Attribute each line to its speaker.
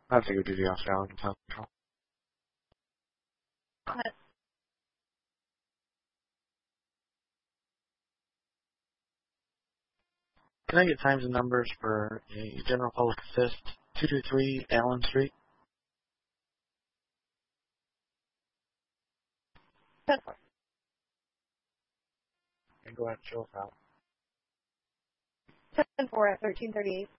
Speaker 1: I have to go do the off-hour and top control. Can I get times and numbers for a General Public Assist, 223 Allen Street?
Speaker 2: Yes.
Speaker 1: And go ahead and show us out.
Speaker 2: 10-4 at 1338.